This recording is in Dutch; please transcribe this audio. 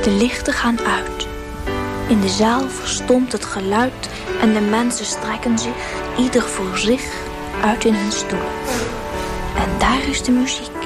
De lichten gaan uit. In de zaal verstomt het geluid en de mensen strekken zich, ieder voor zich, uit in hun stoel. En daar is de muziek.